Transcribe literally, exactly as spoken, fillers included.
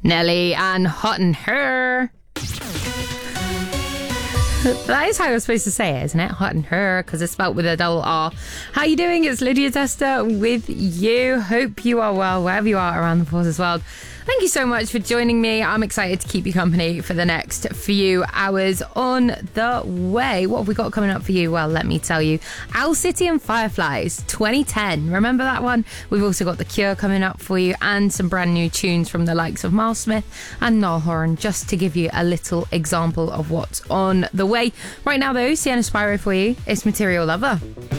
Nelly and Hot and Her. That is how you're supposed to say it, isn't it? Hot and Her, because it's spelt with a double R. How you doing? It's Lydia Tester with you. Hope you are well, wherever you are around the Forces world. Thank you so much for joining me. I'm excited to keep you company for the next few hours on the way. What have we got coming up for you? Well, let me tell you. Owl City and Fireflies twenty ten. Remember that one? We've also got The Cure coming up for you and some brand new tunes from the likes of Miles Smith and Niall Horan, just to give you a little example of what's on the way. Right now, though, Sienna Spyro for you. It's Material Lover.